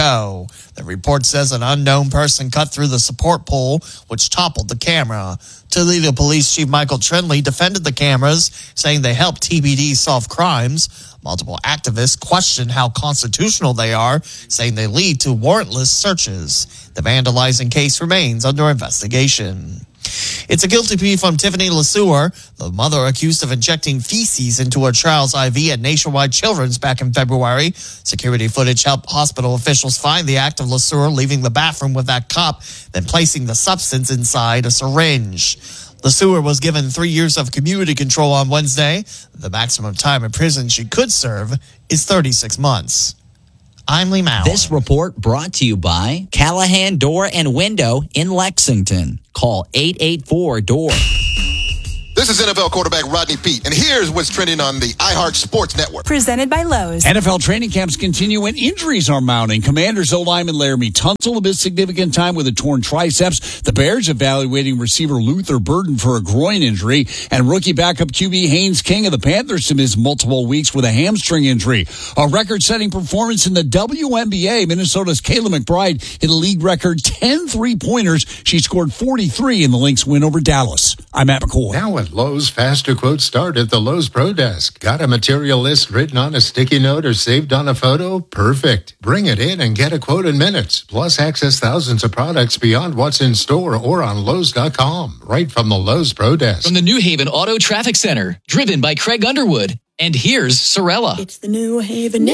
ago. The report says an unknown person cut through the support pole, which toppled the camera. Toledo Police Chief Michael Trindley defended the cameras, saying they help TBD solve crimes. Multiple activists questioned how constitutional they are, saying they lead to warrantless searches. The vandalizing case remains under investigation. It's a guilty plea from Tiffany LeSueur, the mother accused of injecting feces into her child's IV at Nationwide Children's back in February. Security footage helped hospital officials find the act of LeSueur leaving the bathroom with that cup, then placing the substance inside a syringe. LeSueur was given 3 years of community control on Wednesday. The maximum time in prison she could serve is 36 months. I'm Lee Mauer. This report brought to you by Callahan Door and Window in Lexington. Call 884-DOOR. This is NFL quarterback Rodney Peete, and here's what's trending on the iHeart Sports Network. Presented by Lowe's. NFL training camps continue and injuries are mounting. Commanders O-lineman Laramie Tunsil missed significant time with a torn triceps. The Bears evaluating receiver Luther Burden for a groin injury. And rookie backup QB Haynes King of the Panthers to miss multiple weeks with a hamstring injury. A record-setting performance in the WNBA. Minnesota's Kayla McBride hit a league record 10 three-pointers. She scored 43 in the Lynx win over Dallas. I'm Matt McCoy. Now at Lowe's, faster quotes start at the Lowe's Pro Desk. Got a material list written on a sticky note or saved on a photo? Perfect. Bring it in and get a quote in minutes. Plus, access thousands of products beyond what's in store or on Lowe's.com. Right from the Lowe's Pro Desk. From the New Haven Auto Traffic Center, driven by Craig Underwood. And here's Sorella. It's the New Haven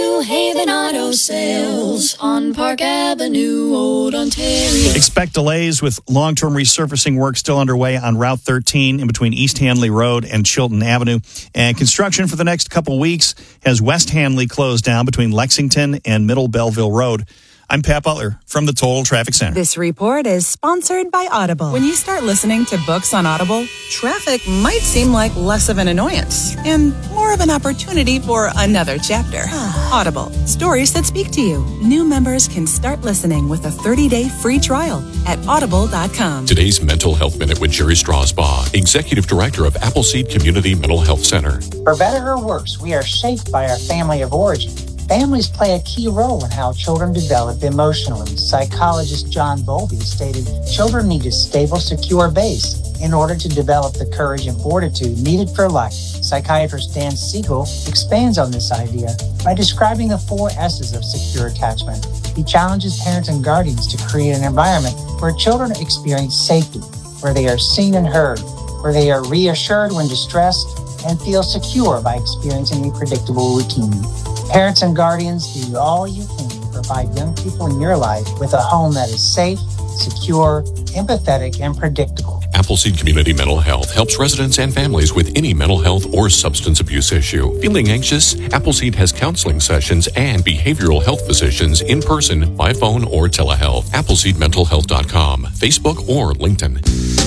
Auto Sales on Park Avenue, Old Ontario. Expect delays with long-term resurfacing work still underway on Route 13 in between East Hanley Road and Chilton Avenue. And construction for the next couple weeks has West Hanley closed down between Lexington and Middle Belleville Road. I'm Pat Butler from the Total Traffic Center. This report is sponsored by Audible. When you start listening to books on Audible, traffic might seem like less of an annoyance and more of an opportunity for another chapter. Audible, stories that speak to you. New members can start listening with a 30-day free trial at audible.com. Today's Mental Health Minute with Jerry Strasbaugh, Executive Director of Appleseed Community Mental Health Center. For better or worse, we are shaped by our family of origin. Families play a key role in how children develop emotionally. Psychologist John Bowlby stated, children need a stable, secure base in order to develop the courage and fortitude needed for life. Psychiatrist Dan Siegel expands on this idea by describing the 4 S's of secure attachment. He challenges parents and guardians to create an environment where children experience safety, where they are seen and heard, where they are reassured when distressed, and feel secure by experiencing a predictable routine. Parents and guardians, do all you can to provide young people in your life with a home that is safe, secure, empathetic, and predictable. Appleseed Community Mental Health helps residents and families with any mental health or substance abuse issue. Feeling anxious? Appleseed has counseling sessions and behavioral health physicians in person, by phone, or telehealth. AppleseedMentalHealth.com, Facebook, or LinkedIn.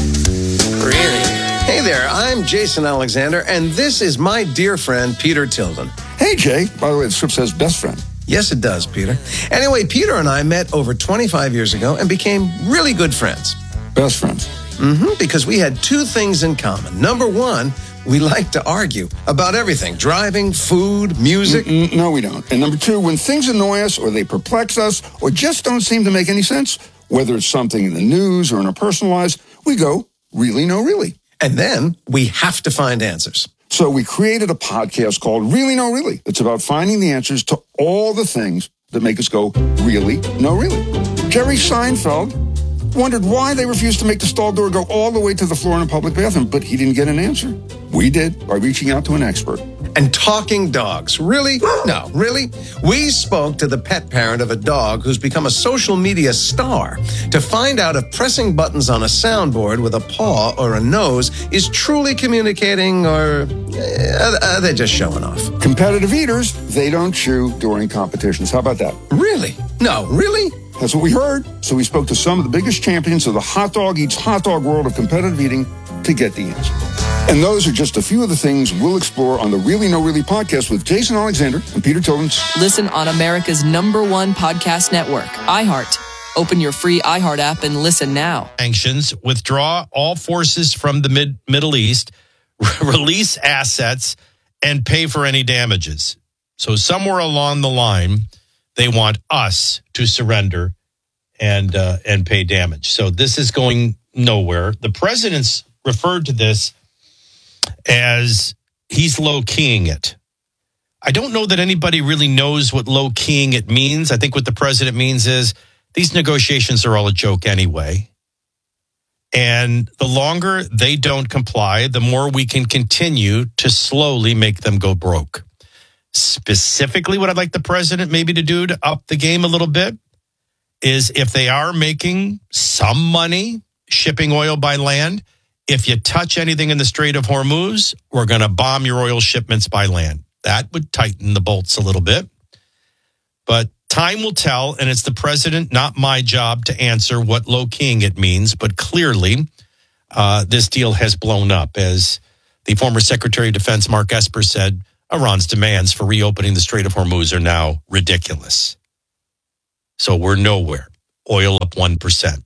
Really? Hey there, I'm Jason Alexander, and this is my dear friend, Peter Tilden. Hey, Jay. By the way, the script says best friend. Yes, it does, Peter. Anyway, Peter and I met over 25 years ago and became really good friends. Best friends. Because we had 2 things in common. Number 1, we like to argue about everything. Driving, food, music. No, we don't. And number 2, when things annoy us or they perplex us or just don't seem to make any sense, whether it's something in the news or in our personal lives, we go, really, no, really. And then we have to find answers. So we created a podcast called Really No Really. It's about finding the answers to all the things that make us go, really, no, really. Jerry Seinfeld wondered why they refused to make the stall door go all the way to the floor in a public bathroom, but he didn't get an answer. We did by reaching out to an expert. And talking dogs. Really? No, really? We spoke to the pet parent of a dog who's become a social media star to find out if pressing buttons on a soundboard with a paw or a nose is truly communicating, or are they just showing off? Competitive eaters, they don't chew during competitions. How about that? Really? No, really? That's what we heard. So we spoke to some of the biggest champions of the hot dog eats hot dog world of competitive eating to get the answer. And those are just a few of the things we'll explore on the Really No Really podcast with Jason Alexander and Peter Tilden. Listen on America's #1 podcast network, iHeart. Open your free iHeart app and listen now. Sanctions, withdraw all forces from the Middle East, release assets, and pay for any damages. So somewhere along the line, they want us to surrender and pay damage. So this is going nowhere. The president's referred to this as he's low-keying it. I don't know that anybody really knows what low-keying it means. I think what the president means is these negotiations are all a joke anyway. And the longer they don't comply, the more we can continue to slowly make them go broke. Specifically, what I'd like the president maybe to do to up the game a little bit is if they are making some money shipping oil by land, if you touch anything in the Strait of Hormuz, we're going to bomb your oil shipments by land. That would tighten the bolts a little bit. But time will tell, and it's the president, not my job to answer what low-keying it means. But clearly, this deal has blown up. As the former Secretary of Defense, Mark Esper, said, Iran's demands for reopening the Strait of Hormuz are now ridiculous. So we're nowhere. Oil up 1%.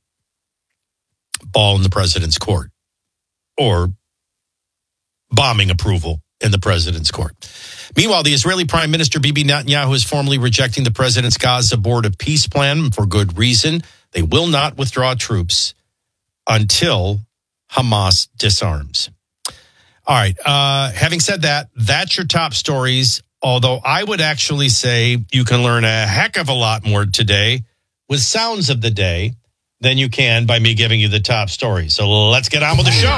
Ball in the president's court. Or bombing approval in the president's court. Meanwhile, the Israeli Prime Minister Bibi Netanyahu is formally rejecting the president's Gaza border peace plan for good reason. They will not withdraw troops until Hamas disarms. All right. Having said that, that's your top stories. Although I would actually say you can learn a heck of a lot more today with Sounds of the Day than you can by me giving you the top stories. So let's get on with the show.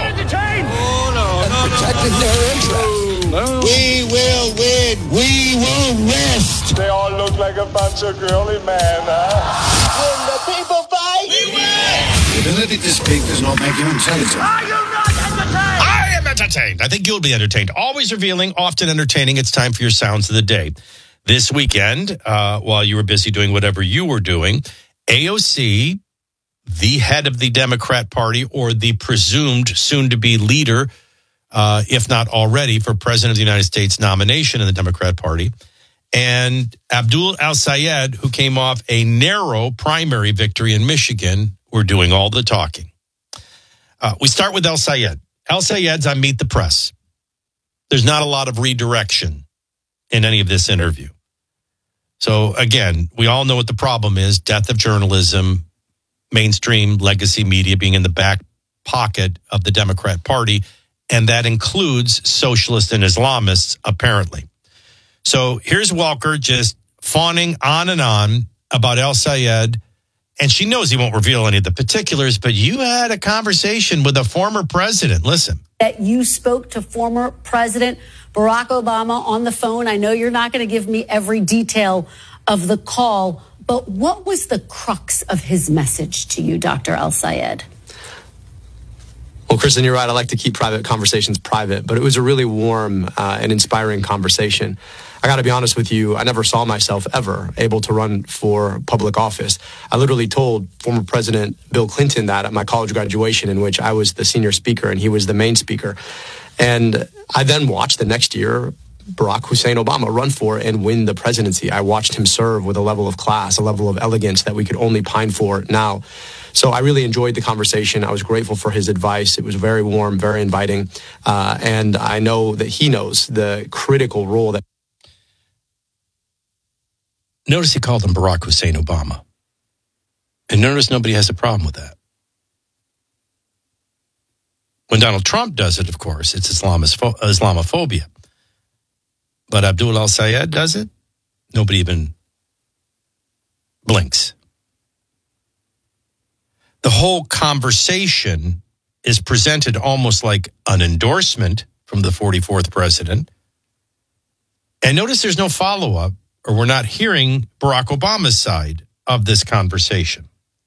Protecting their interests. We will win. We will rest. They all look like a bunch of girly men, huh? When the people fight, we win. The ability to speak does not make you intelligent. Are you not entertained? I am entertained. I think you'll be entertained. Always revealing, often entertaining. It's time for your Sounds of the Day. This weekend, while you were busy doing whatever you were doing, AOC, the head of the Democrat Party, or the presumed soon-to-be leader, if not already, for President of the United States nomination in the Democrat Party, and Abdul El-Sayed, who came off a narrow primary victory in Michigan, were doing all the talking. We start with El-Sayed. El-Sayed's on Meet the Press. There's not a lot of redirection in any of this interview. So, again, we all know what the problem is: death of journalism, mainstream legacy media being in the back pocket of the Democrat Party, and that includes socialists and Islamists, apparently. So here's Walker just fawning on and on about El-Sayed, and she knows he won't reveal any of the particulars, but you had a conversation with a former president. Listen. That you spoke to former President Barack Obama on the phone. I know you're not going to give me every detail of the call, but what was the crux of his message to you, Dr. El-Sayed? Well, Kristen, you're right. I like to keep private conversations private, but it was a really warm and inspiring conversation. I got to be honest with you, I never saw myself ever able to run for public office. I literally told former President Bill Clinton that at my college graduation, in which I was the senior speaker and he was the main speaker. And I then watched the next year Barack Hussein Obama run for and win the presidency. I watched him serve with a level of class, a level of elegance that we could only pine for now. So I really enjoyed the conversation. I was grateful for his advice. It was very warm, very inviting. And I know that he knows the critical role that... Notice he called him Barack Hussein Obama. And notice nobody has a problem with that. When Donald Trump does it, of course, it's Islamophobia. But Abdul El-Sayed does it, nobody even blinks. The whole conversation is presented almost like an endorsement from the 44th president. And notice there's no follow-up, or we're not hearing Barack Obama's side of this conversation.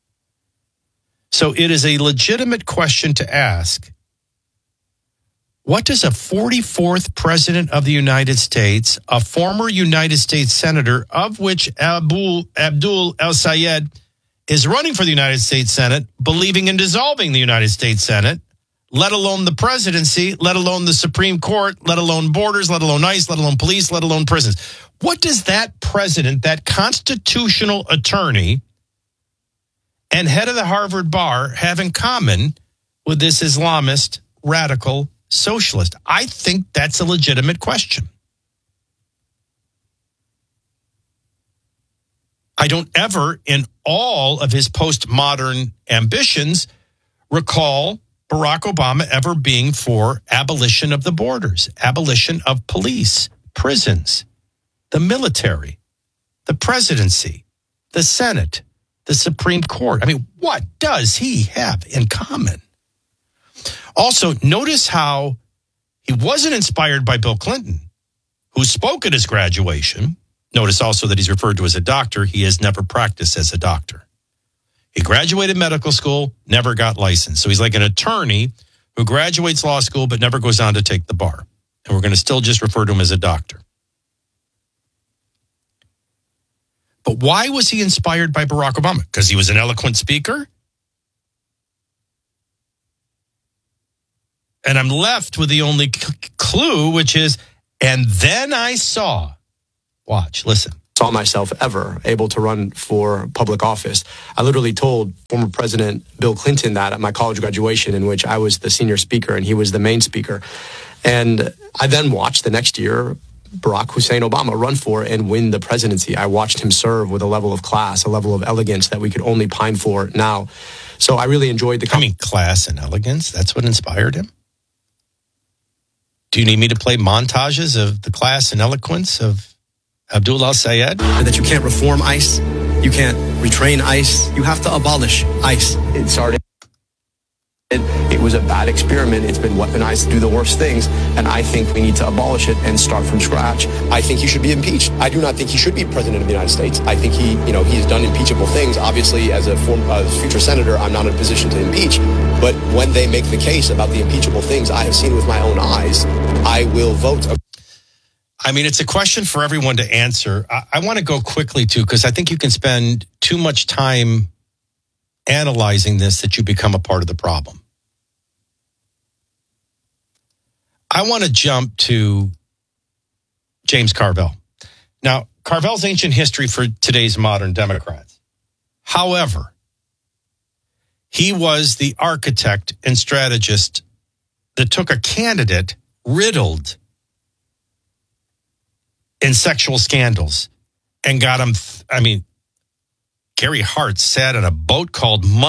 So it is a legitimate question to ask: what does a 44th president of the United States, a former United States senator, of which Abdul El-Sayed is running for the United States Senate, believing in dissolving the United States Senate, let alone the presidency, let alone the Supreme Court, let alone borders, let alone ICE, let alone police, let alone prisons? What does that president, that constitutional attorney and head of the Harvard Bar have in common with this Islamist radical socialist? I think that's a legitimate question. I don't ever, in all of his postmodern ambitions, recall Barack Obama ever being for abolition of the borders, abolition of police, prisons, the military, the presidency, the Senate, the Supreme Court. I mean, what does he have in common? Also, notice how he wasn't inspired by Bill Clinton, who spoke at his graduation. Notice also that he's referred to as a doctor. He has never practiced as a doctor. He graduated medical school, never got licensed. So he's like an attorney who graduates law school but never goes on to take the bar. And we're going to still just refer to him as a doctor. But why was he inspired by Barack Obama? Because he was an eloquent speaker? And I'm left with the only clue, which is, and then I saw. Watch, listen. Saw myself ever able to run for public office. I literally told former President Bill Clinton that at my college graduation, in which I was the senior speaker and he was the main speaker. And I then watched the next year Barack Hussein Obama run for and win the presidency. I watched him serve with a level of class, a level of elegance that we could only pine for now. So I really enjoyed the... class and elegance? That's what inspired him? Do you need me to play montages of the class and eloquence of Abdullah Sayed? And that you can't reform ICE. You can't retrain ICE. You have to abolish ICE. It started. It was a bad experiment. It's been weaponized to do the worst things. And I think we need to abolish it and start from scratch. I think he should be impeached. I do not think he should be president of the United States. I think he has done impeachable things. Obviously, as a future senator, I'm not in a position to impeach. But when they make the case about the impeachable things I have seen with my own eyes, I will vote. I mean, it's a question for everyone to answer. I want to go quickly, too, because I think you can spend too much time analyzing this that you become a part of the problem. I want to jump to James Carville. Now, Carville's ancient history for today's modern Democrats. However, he was the architect and strategist that took a candidate riddled in sexual scandals and got him, Gary Hart sat on a boat called